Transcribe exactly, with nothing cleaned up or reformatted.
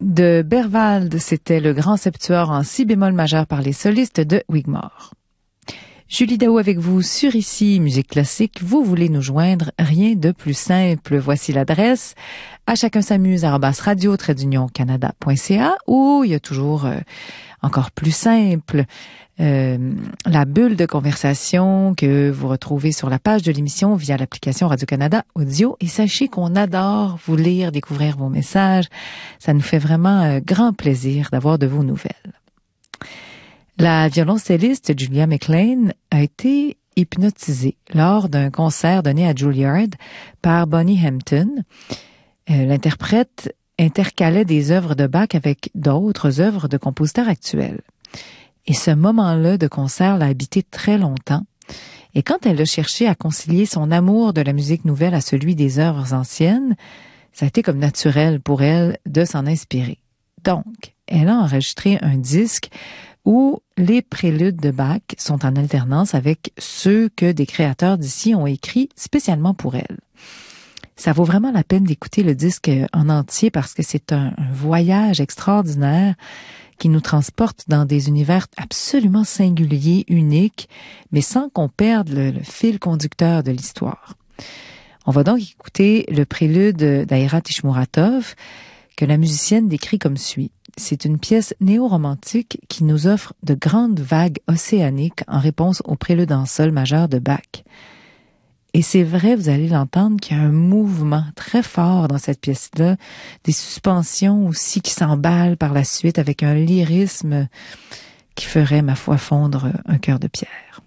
de Berwald, c'était le grand septuor en si bémol majeur par les solistes de Wigmore. Julie Daou avec vous sur Ici Musique Classique. Vous voulez nous joindre, rien de plus simple. Voici l'adresse à chacun s'amuse arobase radio trait d'union canada point c a ou il y a toujours euh, encore plus simple euh, la bulle de conversation que vous retrouvez sur la page de l'émission via l'application Radio-Canada Audio. Et sachez qu'on adore vous lire, découvrir vos messages. Ça nous fait vraiment euh, grand plaisir d'avoir de vos nouvelles. La violoncelliste Julia McLean a été hypnotisée lors d'un concert donné à Juilliard par Bonnie Hampton. Euh, l'interprète intercalait des œuvres de Bach avec d'autres œuvres de compositeurs actuels. Et ce moment-là de concert l'a habité très longtemps. Et quand elle a cherché à concilier son amour de la musique nouvelle à celui des œuvres anciennes, ça a été comme naturel pour elle de s'en inspirer. Donc, elle a enregistré un disque où les préludes de Bach sont en alternance avec ceux que des créateurs d'ici ont écrits spécialement pour elle. Ça vaut vraiment la peine d'écouter le disque en entier parce que c'est un, un voyage extraordinaire qui nous transporte dans des univers absolument singuliers, uniques, mais sans qu'on perde le, le fil conducteur de l'histoire. On va donc écouter le prélude d'Aïra Tishmuratov que la musicienne décrit comme suit. C'est une pièce néo-romantique qui nous offre de grandes vagues océaniques en réponse au prélude en sol majeur de Bach. Et c'est vrai, vous allez l'entendre, qu'il y a un mouvement très fort dans cette pièce-là, des suspensions aussi qui s'emballent par la suite avec un lyrisme qui ferait, ma foi, fondre un cœur de pierre.